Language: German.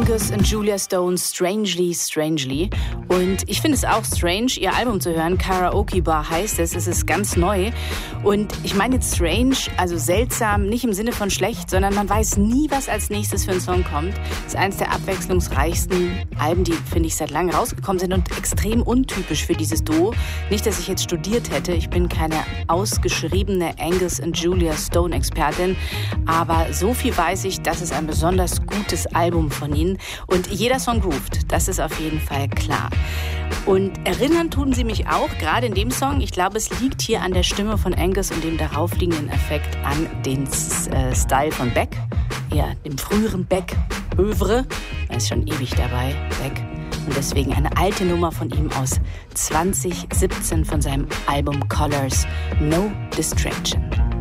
Angus und Julia Stone, Strangely, Strangely. Und ich finde es auch strange, ihr Album zu hören. Karaoke Bar heißt es. Es ist ganz neu. Und ich meine jetzt strange, also seltsam, nicht im Sinne von schlecht, sondern man weiß nie, was als nächstes für ein Song kommt. Es ist eines der abwechslungsreichsten Alben, die, finde ich, seit langem rausgekommen sind und extrem untypisch für dieses Duo. Nicht, dass ich jetzt studiert hätte. Ich bin keine ausgeschriebene Angus und Julia Stone Expertin. Aber so viel weiß ich, dass es ein besonders gutes Album von ihnen. Und jeder Song groovt. Das ist auf jeden Fall klar. Und erinnern tun sie mich auch, gerade in dem Song, ich glaube, es liegt hier an der Stimme von Angus und dem daraufliegenden Effekt an den Style von Beck, ja, dem früheren Beck-Övre. Er ist schon ewig dabei, Beck. Und deswegen eine alte Nummer von ihm aus 2017 von seinem Album Colors, No Distraction.